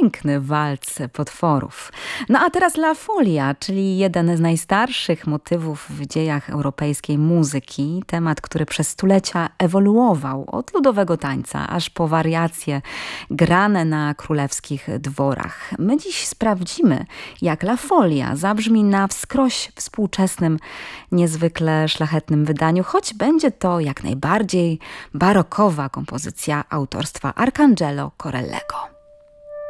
piękny walc potworów. No a teraz La Folia, czyli jeden z najstarszych motywów w dziejach europejskiej muzyki. Temat, który przez stulecia ewoluował od ludowego tańca, aż po wariacje grane na królewskich dworach. My dziś sprawdzimy, jak La Folia zabrzmi na wskroś współczesnym, niezwykle szlachetnym wydaniu, choć będzie to jak najbardziej barokowa kompozycja autorstwa Arcangelo Corellego.